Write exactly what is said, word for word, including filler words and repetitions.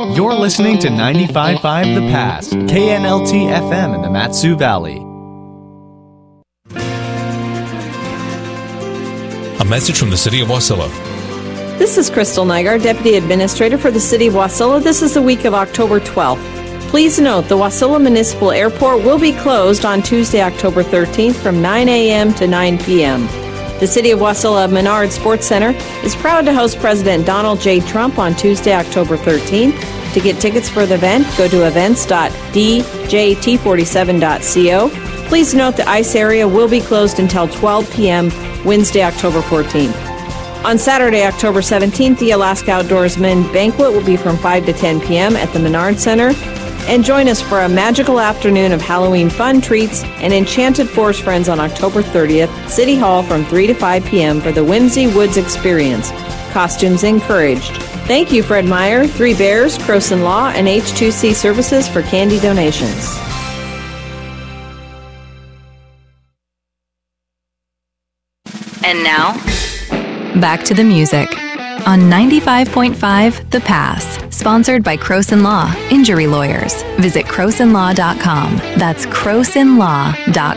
You're listening to ninety-five point five The Pass, K N L T F M in the Mat-Su Valley. A message from the City of Wasilla. This is Crystal Nygaard, Deputy Administrator for the City of Wasilla. This is the week of October twelfth. Please note the Wasilla Municipal Airport will be closed on Tuesday, October thirteenth from nine a.m. to nine p.m. The City of Wasilla Menard Sports Center is proud to host President Donald J. Trump on Tuesday, October thirteenth. To get tickets for the event, go to events dot d j t forty-seven dot co. Please note the ice area will be closed until twelve p.m. Wednesday, October fourteenth. On Saturday, October seventeenth, the Alaska Outdoorsman Banquet will be from five to ten p.m. at the Menard Center. And join us for a magical afternoon of Halloween fun, treats, and Enchanted Forest Friends on October thirtieth, City Hall from three to five p.m. for the Whimsy Woods Experience. Costumes encouraged. Thank you, Fred Meyer, Three Bears, Croson Law, and H two C Services for candy donations. And now, back to the music on ninety-five point five The Pass, sponsored by Croson Law, Injury Lawyers. Visit croson law dot com. That's croson law dot